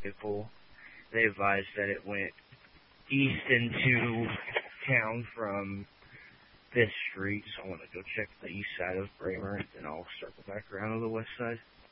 vehicle. They advised that it went east into town from this street, so I want to go check the east side of Braemar, and then I'll circle back around to the west side.